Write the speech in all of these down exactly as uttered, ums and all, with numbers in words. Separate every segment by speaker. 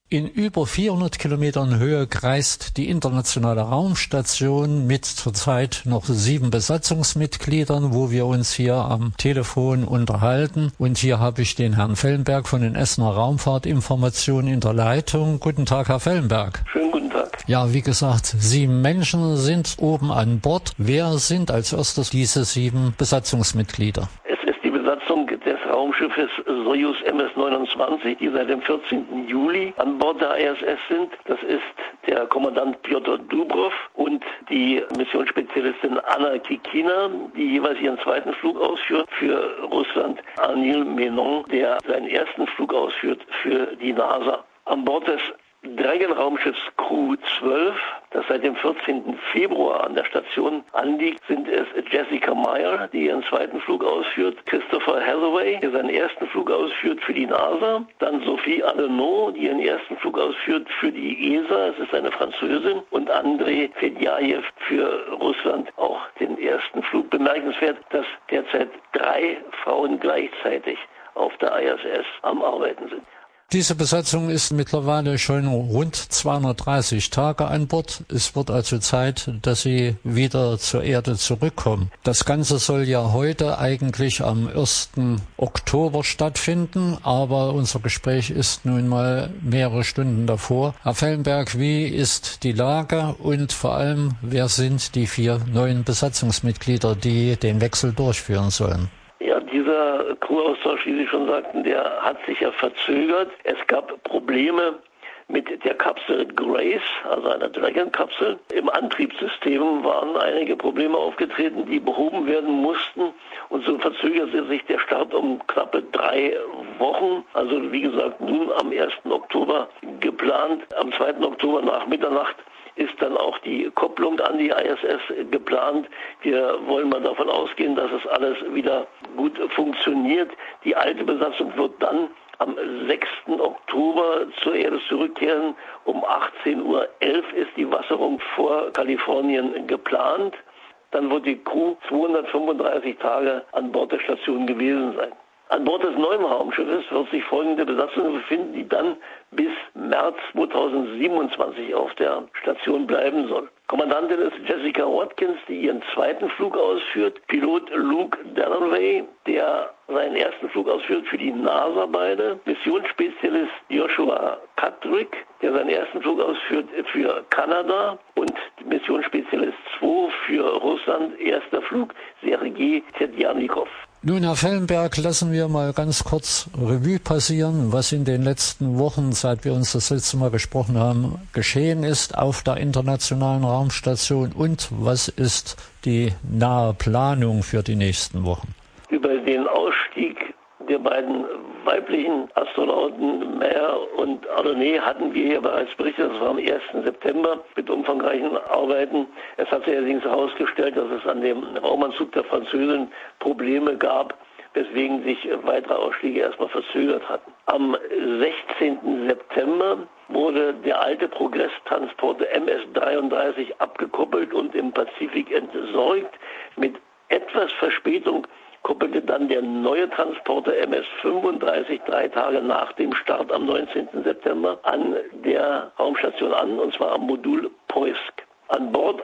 Speaker 1: In über vierhundert Kilometern Höhe kreist die internationale Raumstation mit zurzeit noch sieben Besatzungsmitgliedern, wo wir uns hier am Telefon unterhalten. Und hier habe ich den Herrn Fellenberg von den Essener Raumfahrtinformationen in der Leitung. Guten Tag, Herr Fellenberg.
Speaker 2: Schönen guten Tag.
Speaker 1: Ja, wie gesagt, sieben Menschen sind oben an Bord. Wer sind als erstes diese sieben Besatzungsmitglieder?
Speaker 2: Es ist die Besatzung des Raumschiffes Sojus M S neunundzwanzig, die seit dem vierzehnten Juli an Bord der I S S sind. Das ist der Kommandant Pjotr Dubrov und die Missionsspezialistin Anna Kikina, die jeweils ihren zweiten Flug ausführt für Russland. Anil Menon, der seinen ersten Flug ausführt für die NASA. An Bord des Dragon-Raumschiffs Crew zwölf, das seit dem vierzehnten Februar an der Station anliegt, sind es Jessica Meyer, die ihren zweiten Flug ausführt, Christopher Hathaway, der seinen ersten Flug ausführt für die NASA, dann Sophie Adenau, die ihren ersten Flug ausführt für die E S A, es ist eine Französin, und Andrei Fedjajew für Russland auch den ersten Flug. Bemerkenswert, dass derzeit drei Frauen gleichzeitig auf der I S S am Arbeiten sind.
Speaker 1: Diese Besatzung ist mittlerweile schon rund zweihundertdreißig Tage an Bord. Es wird also Zeit, dass sie wieder zur Erde zurückkommen. Das Ganze soll ja heute eigentlich am ersten Oktober stattfinden, aber unser Gespräch ist nun mal mehrere Stunden davor. Herr Fellenberg, wie ist die Lage und vor allem, wer sind die vier neuen Besatzungsmitglieder, die den Wechsel durchführen sollen?
Speaker 2: Ja, dieser Crew-Austausch, wie Sie schon sagten, der hat sich ja verzögert. Es gab Probleme mit der Kapsel Grace, also einer Dragon-Kapsel. Im Antriebssystem waren einige Probleme aufgetreten, die behoben werden mussten. Und so verzögerte sich der Start um knappe drei Wochen. Also wie gesagt, nun am ersten Oktober geplant. Am zweiten Oktober nach Mitternacht ist dann auch die Kopplung an die I S S geplant. Wir wollen mal davon ausgehen, dass es alles wieder gut funktioniert. Die alte Besatzung wird dann am sechsten Oktober zur Erde zurückkehren. Um achtzehn Uhr elf ist die Wasserung vor Kalifornien geplant. Dann wird die Crew zweihundertfünfunddreißig Tage an Bord der Station gewesen sein. An Bord des neuen Raumschiffes wird sich folgende Besatzung befinden, die dann bis März zweitausendsiebenundzwanzig auf der Station bleiben soll. Kommandantin ist Jessica Watkins, die ihren zweiten Flug ausführt. Pilot Luke Dalloway, der seinen ersten Flug ausführt für die NASA beide. Missionsspezialist Joshua Patrick, der seinen ersten Flug ausführt für Kanada. Und Missionsspezialist zwei für Russland, erster Flug, Sergei Tedjanikow.
Speaker 1: Nun, Herr Fellenberg, lassen wir mal ganz kurz Revue passieren, was in den letzten Wochen, seit wir uns das letzte Mal gesprochen haben, geschehen ist auf der internationalen Raumstation und was ist die nahe Planung für die nächsten Wochen?
Speaker 2: Über den Ausstieg der beiden weiblichen Astronauten Meyer und Ardonay hatten wir hier bereits berichtet. Das war am ersten September mit umfangreichen Arbeiten. Es hat sich allerdings herausgestellt, dass es an dem Raumanzug der Französin Probleme gab, weswegen sich weitere Ausstiege erstmal verzögert hatten. Am sechzehnten September wurde der alte Progress-Transporter M S dreiunddreißig abgekoppelt und im Pazifik entsorgt. Mit etwas Verspätung koppelte dann der neue Transporter M S fünfunddreißig drei Tage nach dem Start am neunzehnten September an der Raumstation an, und zwar am Modul Poisk. An Bord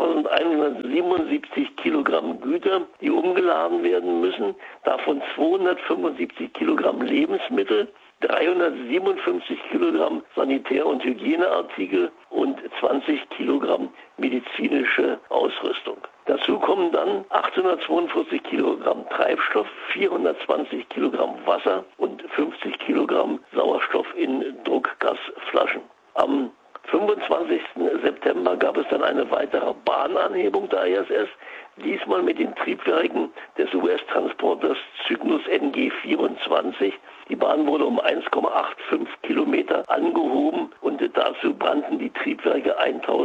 Speaker 2: eintausendeinhundertsiebenundsiebzig Kilogramm Güter, die umgeladen werden müssen, davon zweihundertfünfundsiebzig Kilogramm Lebensmittel, dreihundertsiebenundfünfzig Kilogramm Sanitär- und Hygieneartikel und zwanzig Kilogramm medizinische Ausrüstung. Dazu kommen dann achthundertzweiundvierzig Kilogramm Treibstoff, vierhundertzwanzig Kilogramm Wasser und fünfzig Kilogramm Sauerstoff in Druckgasflaschen. Am fünfundzwanzigsten September gab es dann eine weitere Bahnanhebung der I S S, diesmal mit den Triebwerken des U S-Transporters Cygnus N G vierundzwanzig. Die Bahn wurde um eins Komma fünfundachtzig Kilometer angehoben und dazu brannten die Triebwerke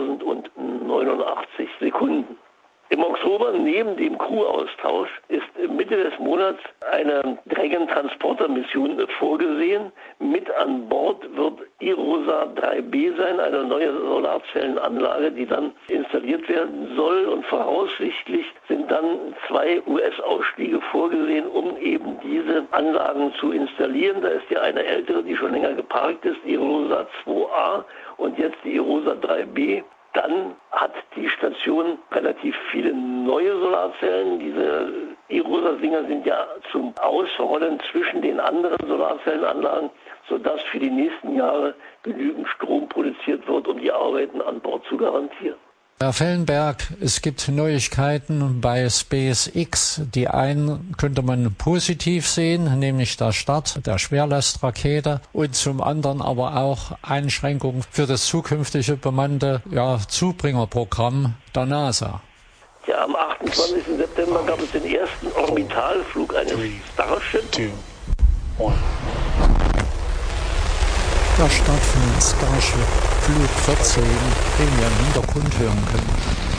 Speaker 2: eintausendneunundachtzig Sekunden. Im Oktober, neben dem Crew-Austausch, ist Mitte des Monats eine Dragon-Transporter-Mission vorgesehen. Mit an Bord wird IROSA drei B sein, eine neue Solarzellenanlage, die dann installiert werden soll. Und voraussichtlich sind sind dann zwei U S-Ausstiege vorgesehen, um eben diese Anlagen zu installieren. Da ist ja eine ältere, die schon länger geparkt ist, die Erosa zwei a und jetzt die Erosa drei b. Dann hat die Station relativ viele neue Solarzellen. Diese Erosa-Dinger sind ja zum Ausrollen zwischen den anderen Solarzellenanlagen, sodass für die nächsten Jahre genügend Strom produziert wird, um die Arbeiten an Bord zu garantieren.
Speaker 1: Herr Fellenberg, es gibt Neuigkeiten bei SpaceX. Die einen könnte man positiv sehen, nämlich der Start der Schwerlastrakete und zum anderen aber auch Einschränkungen für das zukünftige bemannte ja, Zubringerprogramm der NASA.
Speaker 2: Ja, am achtundzwanzigsten September gab es den ersten Orbitalflug eines Starship.
Speaker 1: Der Start von Starship Flug vierzehn, den wir im Hintergrund hören können.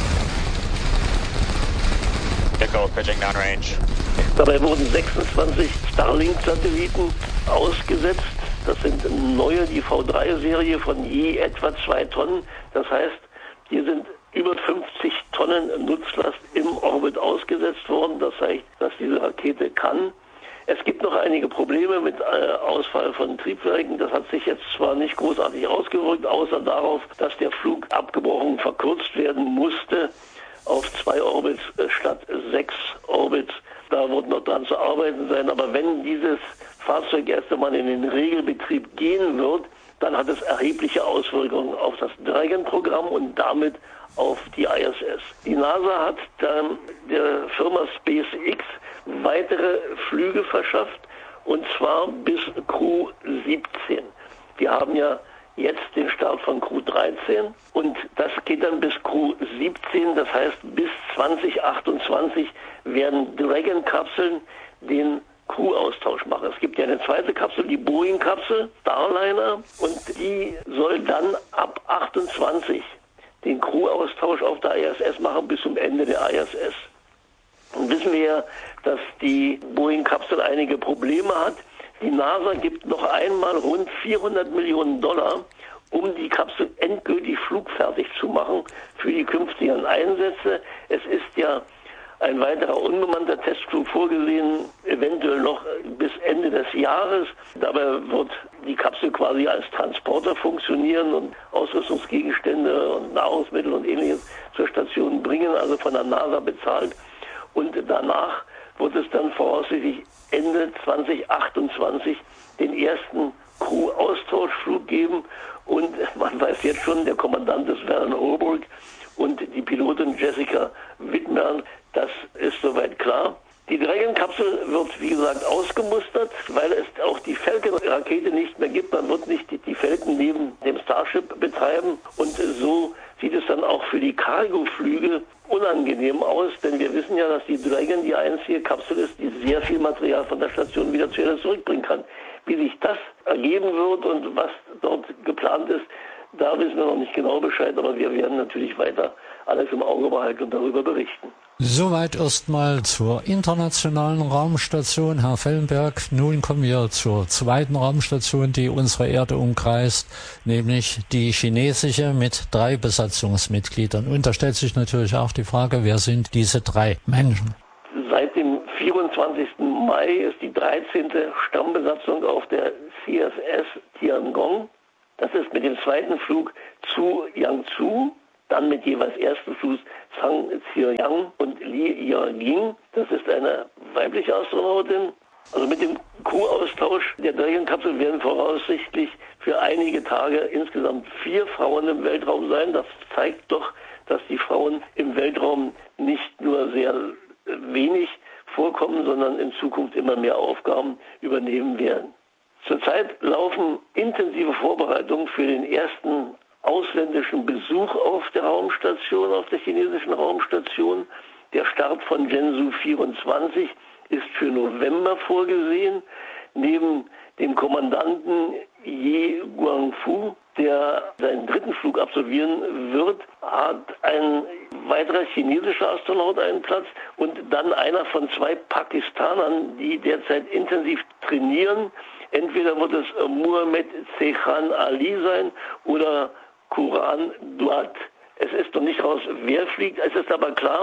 Speaker 3: Echo, pitching downrange.
Speaker 2: Dabei wurden sechsundzwanzig Starlink-Satelliten ausgesetzt. Das sind neue, die V drei Serie von je etwa zwei Tonnen. Das heißt, hier sind über fünfzig Tonnen Nutzlast im Orbit ausgesetzt worden. Das zeigt, dass diese Rakete kann. Es gibt noch einige Probleme mit äh, Ausfall von Triebwerken. Das hat sich jetzt zwar nicht großartig ausgewirkt, außer darauf, dass der Flug abgebrochen verkürzt werden musste auf zwei Orbits äh, statt sechs Orbits. Da wird noch dran zu arbeiten sein. Aber wenn dieses Fahrzeug erst einmal in den Regelbetrieb gehen wird, dann hat es erhebliche Auswirkungen auf das Dragon-Programm und damit auf die I S S. Die NASA hat ähm, der Firma SpaceX weitere Flüge verschafft, und zwar bis Crew siebzehn. Wir haben ja jetzt den Start von Crew dreizehn und das geht dann bis Crew siebzehn, das heißt bis zwanzig achtundzwanzig werden Dragon-Kapseln den Crew-Austausch machen. Es gibt ja eine zweite Kapsel, die Boeing-Kapsel, Starliner, und die soll dann ab achtundzwanzig den Crew-Austausch auf der I S S machen bis zum Ende der I S S. Nun wissen wir ja, dass die Boeing-Kapsel einige Probleme hat. Die NASA gibt noch einmal rund vierhundert Millionen Dollar, um die Kapsel endgültig flugfertig zu machen für die künftigen Einsätze. Es ist ja ein weiterer unbemannter Testflug vorgesehen, eventuell noch bis Ende des Jahres. Dabei wird die Kapsel quasi als Transporter funktionieren und Ausrüstungsgegenstände und Nahrungsmittel und Ähnliches zur Station bringen, also von der NASA bezahlt. Und danach wird es dann voraussichtlich Ende zwanzig achtundzwanzig den ersten Crew-Austauschflug geben. Und man weiß jetzt schon, der Kommandant ist Werner Holbrook und die Pilotin Jessica Wittmann, das ist soweit klar. Die Dragon-Kapsel wird, wie gesagt, ausgemustert, weil es auch die Falcon-Rakete nicht mehr gibt. Man wird nicht die Falcon neben dem Starship betreiben. Und so sieht es dann auch für die Cargo-Flüge unangenehm aus, denn wir wissen ja, dass die Dragon die einzige Kapsel ist, die sehr viel Material von der Station wieder zur Erde zurückbringen kann. Wie sich das ergeben wird und was dort geplant ist, da wissen wir noch nicht genau Bescheid, aber wir werden natürlich weiter alles im Auge behalten und darüber berichten.
Speaker 1: Soweit erstmal zur internationalen Raumstation, Herr Fellenberg. Nun kommen wir zur zweiten Raumstation, die unsere Erde umkreist, nämlich die chinesische mit drei Besatzungsmitgliedern. Und da stellt sich natürlich auch die Frage, wer sind diese drei Menschen?
Speaker 2: Seit dem vierundzwanzigsten Mai ist die dreizehnte Stammbesatzung auf der C S S Tiangong. Das ist mit dem zweiten Flug zu Yangzhou, dann mit jeweils ersten Flug Zhang Ziyang und Li Yajing. Das ist eine weibliche Astronautin. Also mit dem Crew-Austausch der Dragon-Kapsel werden voraussichtlich für einige Tage insgesamt vier Frauen im Weltraum sein. Das zeigt doch, dass die Frauen im Weltraum nicht nur sehr wenig vorkommen, sondern in Zukunft immer mehr Aufgaben übernehmen werden. Zurzeit laufen intensive Vorbereitungen für den ersten ausländischen Besuch auf der Raumstation, auf der chinesischen Raumstation. Der Start von Zhenzhou vierundzwanzig ist für November vorgesehen. Neben dem Kommandanten Ye Guangfu, der seinen dritten Flug absolvieren wird, hat ein weiterer chinesischer Astronaut einen Platz und dann einer von zwei Pakistanern, die derzeit intensiv trainieren. Entweder wird es Muhammad Sekhan Ali sein oder Quran Duat. Es ist noch nicht raus, wer fliegt. Es ist aber klar,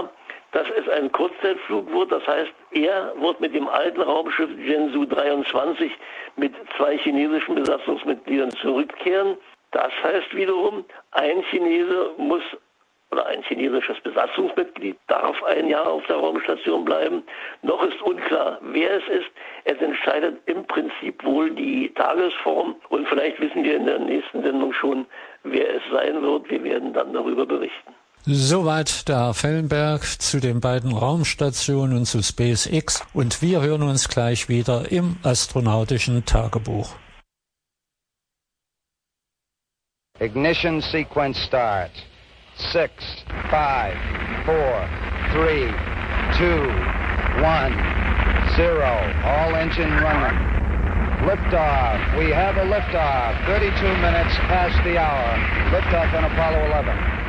Speaker 2: dass es ein Kurzzeitflug wird. Das heißt, er wird mit dem alten Raumschiff Zhenzhou dreiundzwanzig mit zwei chinesischen Besatzungsmitgliedern zurückkehren. Das heißt wiederum, ein Chinese muss oder ein chinesisches Besatzungsmitglied darf ein Jahr auf der Raumstation bleiben. Noch ist unklar, wer es ist. Es entscheidet im Prinzip wohl die Tagesform. Und vielleicht wissen wir in der nächsten Sendung schon, wer es sein wird. Wir werden dann darüber berichten.
Speaker 1: Soweit der Herr Fellenberg zu den beiden Raumstationen und zu SpaceX. Und wir hören uns gleich wieder im astronautischen Tagebuch.
Speaker 4: Ignition sequence start. Six, five, four, three, two, one, zero. All engine running. Liftoff. We have a liftoff. thirty-two minutes past the hour. Liftoff on Apollo eleven.